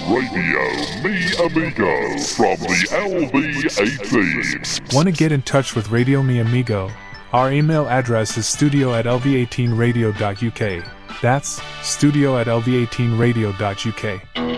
Radio Me Amigo from the LV18. Want to get in touch with Radio Me Amigo? Our email address is studio@lv18radio.uk. That's studio@lv18radio.uk.